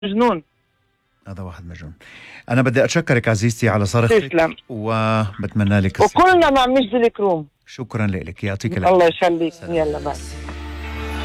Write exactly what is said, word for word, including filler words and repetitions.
مجنون. هذا واحد مجنون. أنا بدي أتشكرك عزيزتي على صرختك، تسلم. وبتمنى لك الصحة. وكلنا مع مجد الكروم. شكرا لك، يعطيك العافية. الله يخليك. سلام. يلا باي.